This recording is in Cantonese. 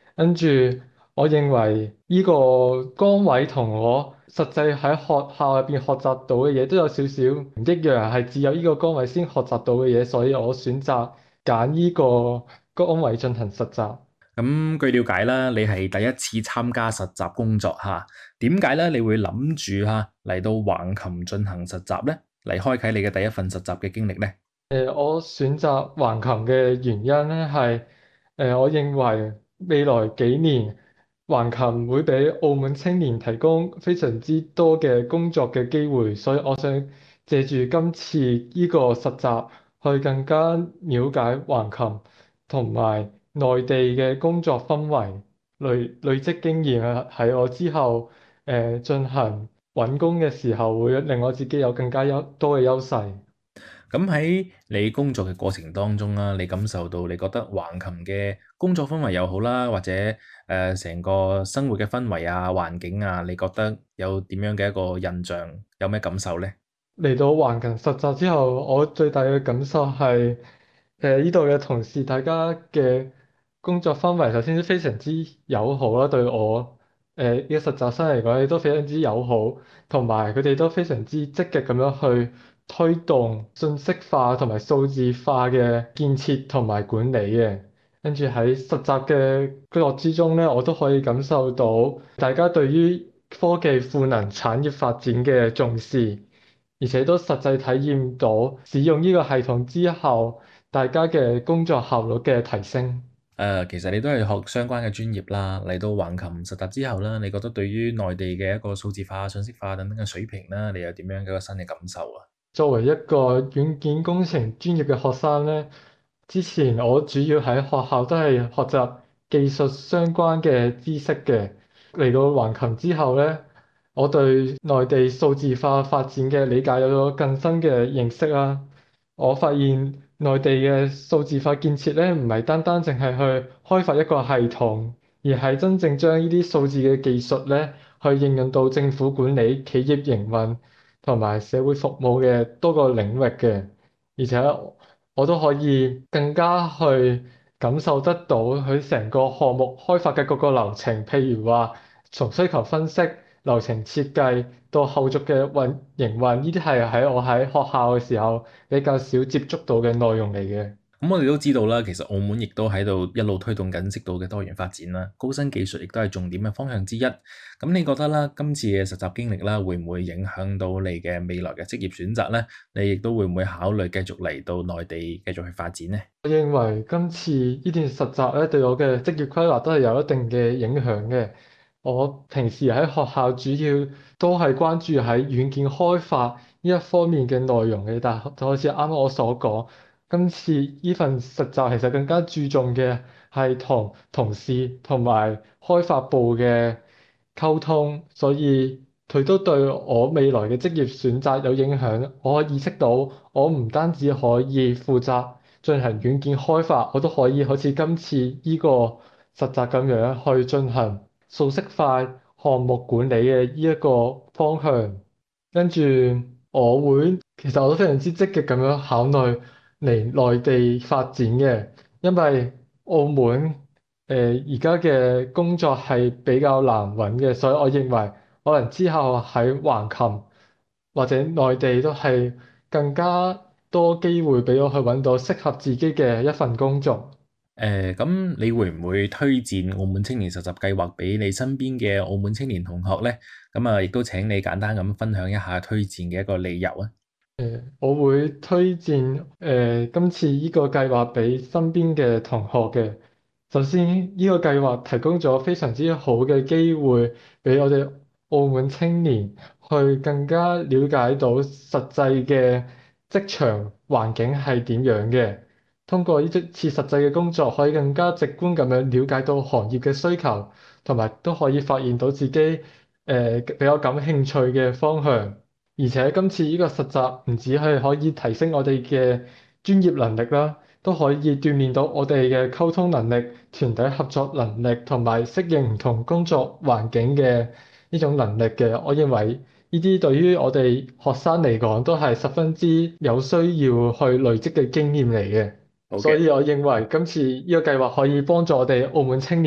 跟住我認為呢個崗位同我實際喺學校入邊學習到嘅嘢都有少少唔一樣，係只有呢個崗位先學習到嘅嘢，所以我選擇揀呢個崗位進行實習。 咁據了解啦，你係第一次參加實習工作嚇，點解咧？你會諗住嚇嚟到橫琴進行實習咧，嚟開啟你嘅第一份實習嘅經歷咧？ 我選擇橫琴嘅原因咧係，我認為未來幾年橫琴會俾澳門青年提供非常之多嘅工作嘅機會，所以我想借住今次呢個實習去更加了解橫琴同埋內地嘅工作氛圍，累積經驗啊，喺我之後進行揾工嘅時候，會令我自己有更加多嘅優勢。 咁喺你工作嘅過程當中啦，你感受到你覺得橫琴嘅工作氛圍又好啦，或者成個生活嘅氛圍啊、環境啊，你覺得有點樣嘅一個印象，有咩感受咧？ 嚟到橫琴實習之後，我最大嘅感受係，呢度嘅同事大家嘅工作氛圍首先都非常之友好啦，對我呢個實習生嚟講，亦都非常之友好，同埋佢哋都非常之積極咁樣去推動信息化同埋數字化嘅建設同埋管理嘅。跟住喺實習嘅工作之中咧，我都可以感受到大家對於科技賦能產業發展嘅重視。而且都實際體驗到使用呢個系統之後，大家嘅工作效率嘅提升。 其實你都係學相關嘅專業啦，嚟到橫琴實習之後啦，你覺得對於內地嘅一個數字化、信息化等等嘅水平啦，你有點樣嘅一個新嘅感受啊？ 作為一個軟件工程專業嘅學生咧，之前我主要喺學校都係學習技術相關嘅知識嘅。嚟到橫琴之後咧，我對內地數字化發展嘅理解有咗更深嘅認識啦。我發現內地嘅數字化建設咧，唔係單單淨係去開發一個系統，而係真正將呢啲數字嘅技術咧，去應用到政府管理、企業營運同埋社會服務嘅多個領域嘅。而且我都可以更加去感受得到佢成個項目開發嘅各個流程，譬如話從需求分析、流程設計到後續嘅營運，呢啲係喺我喺學校嘅時候比較少接觸到嘅內容嚟嘅。 咁我哋都知道啦，其實澳門亦都喺度一路推動緊適度嘅多元發展啦，高新技術亦都係重點嘅方向之一。咁你覺得啦，今次嘅實習經歷啦，會唔會影響到你嘅未來嘅職業選擇咧？你亦都會唔會考慮繼續嚟到內地繼續去發展咧？ 我認為今次呢段實習咧，對我嘅職業規劃都係有一定嘅影響嘅。我平時喺學校主要都係關注喺軟件開發呢一方面嘅內容嘅，但係就好似啱啱我所講，今次呢份實習其實更加注重嘅係同同事同埋開發部嘅溝通，所以佢都對我未來嘅職業選擇有影響。我意識到我唔單止可以負責進行軟件開發，我都可以好似今次呢個實習咁樣去進行數式化項目管理嘅呢一個方向。跟住其實我都非常之積極咁樣考慮嚟內地發展嘅，因為澳門而家嘅工作係比較難揾嘅，所以我認為可能之後喺橫琴或者內地都係更加多機會俾我去揾到適合自己嘅一份工作。 咁你會唔會推薦澳門青年實習計劃俾你身邊嘅澳門青年同學咧？咁啊，亦都請你簡單咁分享一下推薦嘅一個理由啊！ 我會推薦今次呢個計劃俾身邊嘅同學嘅。首先，呢個計劃提供咗非常之好嘅機會俾我哋澳門青年去更加了解到實際嘅職場環境係點樣嘅。通過呢一次實際嘅工作，可以更加直觀咁樣了解到行業嘅需求，同埋都可以發現到自己比較感興趣嘅方向。而且今次呢個實習唔止係可以提升我哋嘅專業能力啦，都可以鍛鍊到我哋嘅溝通能力、團隊合作能力同埋適應唔同工作環境嘅呢種能力嘅。我認為呢啲對於我哋學生嚟講都係十分之有需要去累積嘅經驗嚟嘅。 好嘅。 所以我認為今次呢個計劃可以幫助我哋澳門青年。